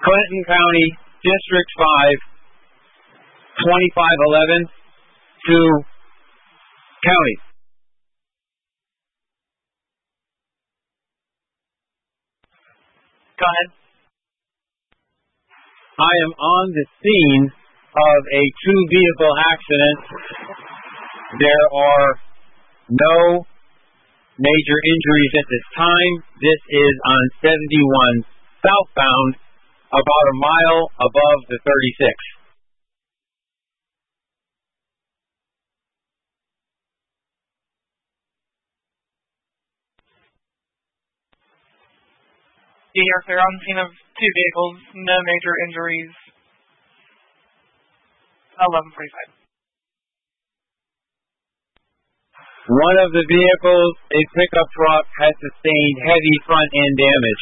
Clinton County, District 5, 2511, Sioux County. Go ahead. I am on the scene of a two-vehicle accident. There are no major injuries at this time. This is on 71 southbound, about a mile above the 36. You're clear on the scene of two vehicles, no major injuries. 11:45. One of the vehicles, a pickup truck, has sustained heavy front end damage.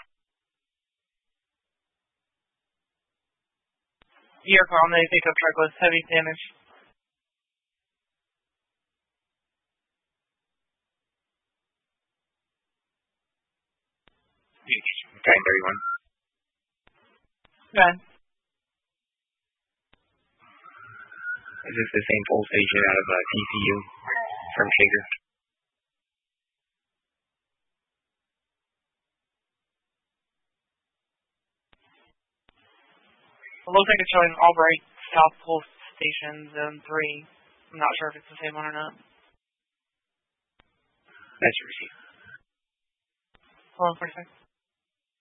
You're clear on the pickup truck with heavy damage. Okay, 31. Go ahead. Is this the same pole station out of TCU from Shaker? It looks like it's showing Albright South Pole Station, Zone 3. I'm not sure if it's the same one or not. That's received. 11:46.